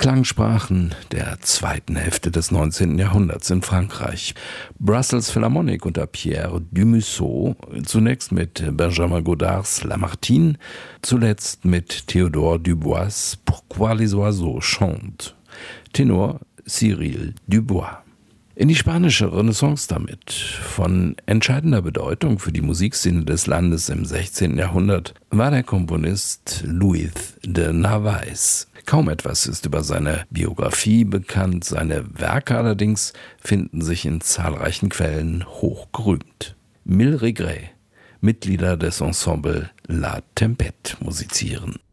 Klangsprachen der zweiten Hälfte des 19. Jahrhunderts in Frankreich. Brussels Philharmonic unter Pierre Dumusseau, zunächst mit Benjamin Godards Lamartine, zuletzt mit Théodore Dubois Pourquoi les oiseaux chantent. Tenor Cyril Dubois. In die spanische Renaissance damit. Von entscheidender Bedeutung für die Musikszene des Landes im 16. Jahrhundert war der Komponist Luis de Narváez. Kaum etwas ist über seine Biografie bekannt, seine Werke allerdings finden sich in zahlreichen Quellen hochgerühmt. Mille Regrets, Mitglieder des Ensemble La Tempête musizieren.